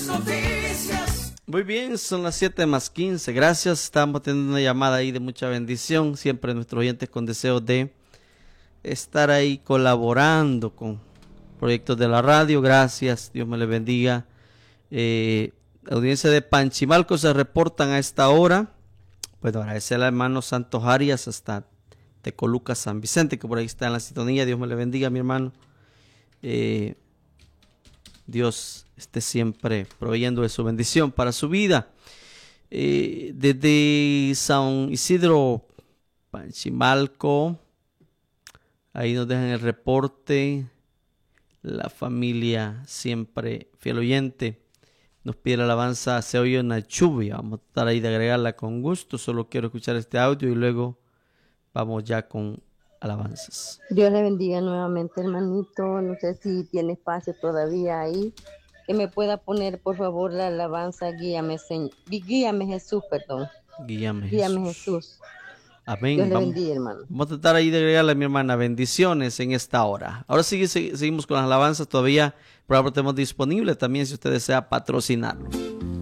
Muy bien, son las 7:15. Gracias, estamos teniendo una llamada ahí de mucha bendición. Siempre nuestros oyentes con deseo de estar ahí colaborando con proyectos de la radio. Gracias, Dios me les bendiga. Audiencia de Panchimalco se reportan a esta hora. Pues agradecer al hermano Santos Arias hasta Tecoluca, San Vicente, que por ahí está en la sintonía. Dios me le bendiga, mi hermano. Dios esté siempre proveyendo de su bendición para su vida. Desde San Isidro, Panchimalco, ahí nos dejan el reporte. La familia siempre fiel oyente nos pide la alabanza Se oye una lluvia. Vamos a tratar ahí de agregarla con gusto. Solo quiero escuchar este audio y luego vamos ya con alabanzas. Dios le bendiga nuevamente, hermanito. No sé si tiene espacio todavía ahí. Que me pueda poner, por favor, la alabanza. Guíame, Guíame Jesús, perdón. Guíame Jesús. Amén. Dios le bendiga, hermano. Vamos a tratar ahí de agregarle a mi hermana bendiciones en esta hora. Ahora seguimos con las alabanzas. Todavía el programa tenemos disponible también si usted desea patrocinarlo.